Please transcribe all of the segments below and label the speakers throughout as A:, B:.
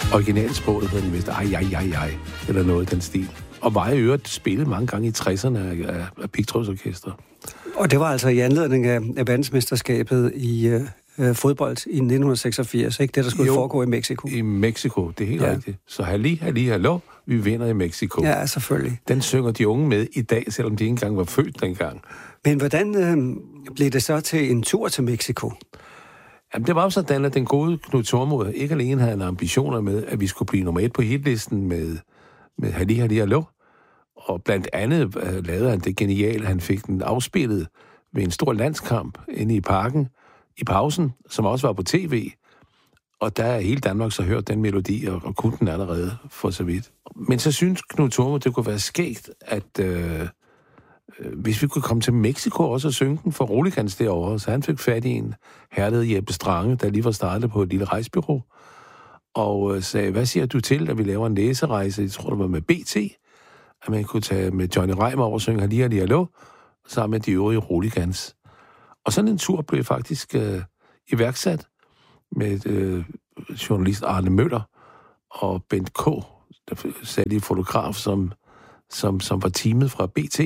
A: Originalsproget hedder den vist ej, eller noget i den stil. Og var i øvrigt spillet mange gange i 60'erne af Pigtråds Orkester.
B: Og det var altså i anledning af verdensmesterskabet i fodbold i 1986, ikke? Det, der skulle foregå i Mexico.
A: I Mexico, det er helt rigtigt. Så hallo, vi vinder i Mexico.
B: Ja, selvfølgelig.
A: Den synger de unge med i dag, selvom de ikke engang var født dengang.
B: Men hvordan blev det så til en tur til Mexico?
A: Jamen, det var jo sådan, at den gode Knud Thormod ikke alene havde ambitioner med, at vi skulle blive nummer 1 på hitlisten med hallo. Og blandt andet lavede han det geniale, han fik den afspillet ved en stor landskamp inde i parken i pausen, som også var på tv. Og der er hele Danmark så hørt den melodi, og kunne den allerede for så vidt. Men så synes Knud Thormod, det kunne være skægt, at hvis vi kunne komme til Mexico også og synge den for Roligans derovre, så han fik fat i en herled Jeppe Strange, der lige var startet på et lille rejsebureau, og sagde, hvad siger du til, at vi laver en læserejse, jeg tror det var med BT, at man kunne tage med Johnny Reimer over og synge hallo, sammen med de øvrige Roligans. Og sådan en tur blev faktisk iværksat med journalist Arne Møller og Bent K., der satte i fotograf, som var teamet fra BT.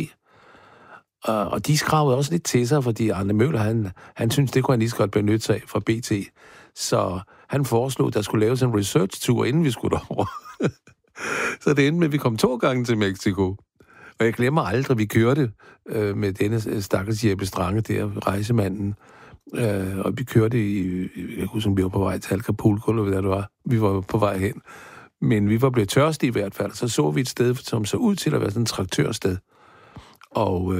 A: Og de skravede også lidt til sig, fordi Arne Møller, han synes, det kunne han lige så godt benytte sig af fra BT. Så han foreslog, at der skulle laves en research-tur, inden vi skulle derover. Så det endte med, at vi kom 2 gange til Mexico. Og jeg glemmer aldrig, at vi kørte med denne stakkels Jeppe Strange der, rejsemanden. Og vi kørte jeg husker, vi var på vej til Acapulco, eller hvad det var. Vi var på vej hen. Men vi var blevet tørstige i hvert fald. Så vi et sted, som så ud til at være sådan et traktørsted. Og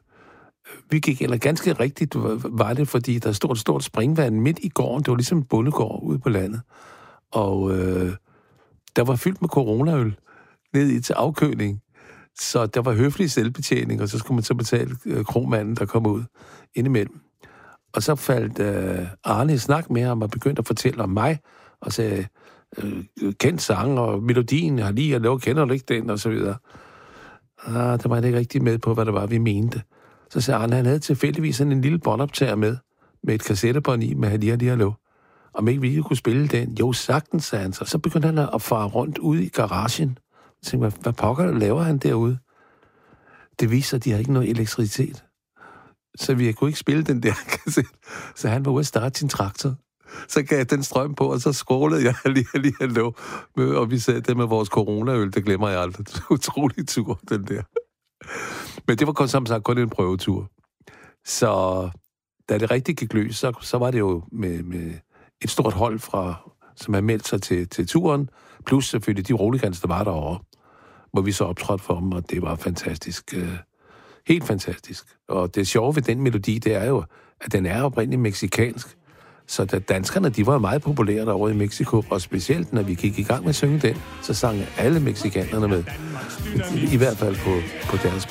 A: vi gik, eller ganske rigtigt var det, fordi der stod et stort springvand midt i gården. Det var ligesom en bondegård ude på landet. Og der var fyldt med coronaøl ned i til afkøling. Så der var høflig selvbetjening, og så skulle man så betale kromanden, der kom ud indimellem. Og så faldt Arne i snak med ham og begyndte at fortælle om mig, og sagde, kendt sang og melodien, har lige at lave, kender du ikke den, og så videre. Der var jeg ikke rigtig med på, hvad det var, vi mente. Så sagde Arne, han havde tilfældigvis sådan en lille båndoptager med et kassettebånd i, med hallo. Om ikke vi kunne spille den? Jo, sagtens, sagde han så. Så begyndte han at fare rundt ude i garagen. Jeg tænkte, hvad pokker laver han derude? Det viser, at de har ikke noget elektricitet. Så vi kunne ikke spille den der kassette. Så han var ude at starte sin traktor. Så gav jeg den strøm på, og så skrålede jeg hallo. Og vi sad der med vores coronaøl, det glemmer jeg aldrig. Det var utrolig tur, den der. Men det var som sagt kun en prøvetur. Så da det rigtig gik løs, så var det jo med et stort hold som havde meldt sig til turen, plus selvfølgelig de Roligans, der var derovre, hvor vi så optrådte for dem, og det var fantastisk. Helt fantastisk. Og det sjove ved den melodi, det er jo, at den er oprindeligt mexikansk. Så da danskerne, de var meget populære derovre i Mexico, og specielt når vi gik i gang med at synge den, så sang alle mexikanerne med. I hvert fald på deres